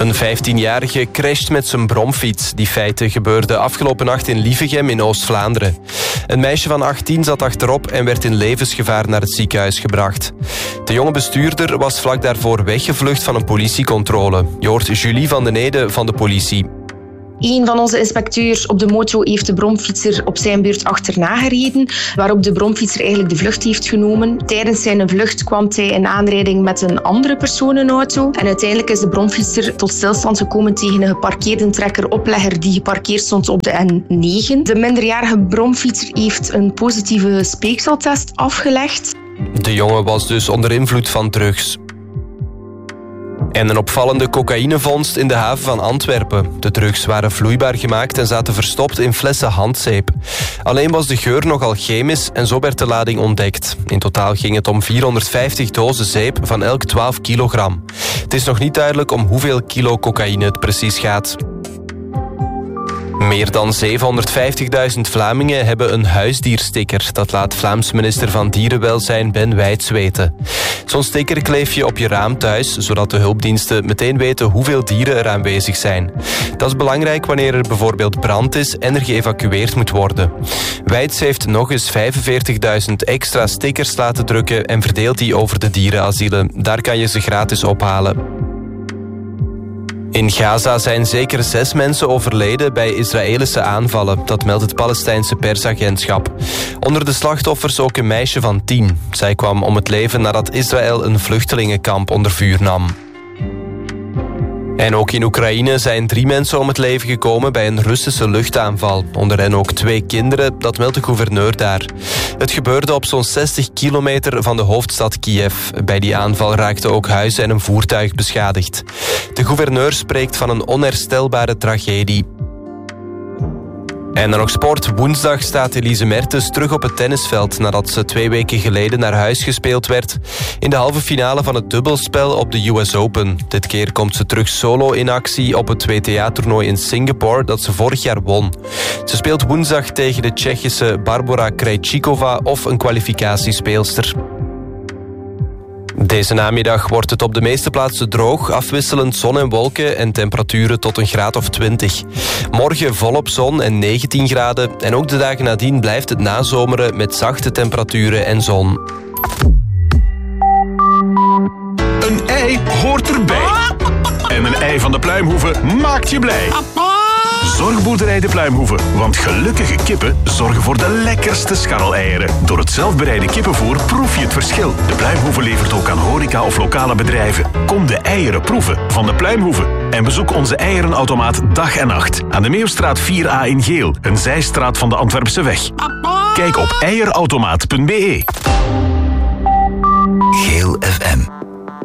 Een 15-jarige crasht met zijn bromfiets. Die feiten gebeurden afgelopen nacht in Lievegem in Oost-Vlaanderen. Een meisje van 18 zat achterop en werd in levensgevaar naar het ziekenhuis gebracht. De jonge bestuurder was vlak daarvoor weggevlucht van een politiecontrole. Je hoort Julie van den Ede van de politie. Een van onze inspecteurs op de moto heeft de bromfietser op zijn beurt achterna gereden, waarop de bromfietser eigenlijk de vlucht heeft genomen. Tijdens zijn vlucht kwam hij in aanrijding met een andere personenauto. En uiteindelijk is de bromfietser tot stilstand gekomen tegen een geparkeerde trekker-oplegger die geparkeerd stond op de N9. De minderjarige bromfietser heeft een positieve speekseltest afgelegd. De jongen was dus onder invloed van drugs. En een opvallende cocaïnevondst in de haven van Antwerpen. De drugs waren vloeibaar gemaakt en zaten verstopt in flessen handzeep. Alleen was de geur nogal chemisch en zo werd de lading ontdekt. In totaal ging het om 450 dozen zeep van elk 12 kilogram. Het is nog niet duidelijk om hoeveel kilo cocaïne het precies gaat. Meer dan 750.000 Vlamingen hebben een huisdiersticker. Dat laat Vlaams minister van Dierenwelzijn Ben Wijts weten. Zo'n sticker kleef je op je raam thuis, zodat de hulpdiensten meteen weten hoeveel dieren er aanwezig zijn. Dat is belangrijk wanneer er bijvoorbeeld brand is en er geëvacueerd moet worden. Wijts heeft nog eens 45.000 extra stickers laten drukken en verdeelt die over de dierenasielen. Daar kan je ze gratis ophalen. In Gaza zijn zeker 6 mensen overleden bij Israëlische aanvallen. Dat meldt het Palestijnse persagentschap. Onder de slachtoffers ook een meisje van 10. Zij kwam om het leven nadat Israël een vluchtelingenkamp onder vuur nam. En ook in Oekraïne zijn 3 mensen om het leven gekomen bij een Russische luchtaanval. Onder hen ook 2 kinderen, dat meldt de gouverneur daar. Het gebeurde op zo'n 60 kilometer van de hoofdstad Kiev. Bij die aanval raakten ook huizen en een voertuig beschadigd. De gouverneur spreekt van een onherstelbare tragedie. En dan nog sport. Woensdag staat Elise Mertens terug op het tennisveld nadat ze 2 weken geleden naar huis gespeeld werd in de halve finale van het dubbelspel op de US Open. Dit keer komt ze terug solo in actie op het WTA-toernooi in Singapore dat ze vorig jaar won. Ze speelt woensdag tegen de Tsjechische Barbora Krejcikova of een kwalificatiespeelster. Deze namiddag wordt het op de meeste plaatsen droog, afwisselend zon en wolken en temperaturen tot een graad of 20. Morgen volop zon en 19 graden en ook de dagen nadien blijft het nazomeren met zachte temperaturen en zon. Een ei hoort erbij. En een ei van de Pluimhoeve maakt je blij. Zorgboerderij de Pluimhoeve, want gelukkige kippen zorgen voor de lekkerste scharreleieren. Door het zelfbereide kippenvoer proef je het verschil. De Pluimhoeve levert ook aan horeca of lokale bedrijven. Kom de eieren proeven van de Pluimhoeve. En bezoek onze eierenautomaat dag en nacht. Aan de Meeuwstraat 4A in Geel, een zijstraat van de Antwerpse weg. Kijk op eierautomaat.be. Geel FM.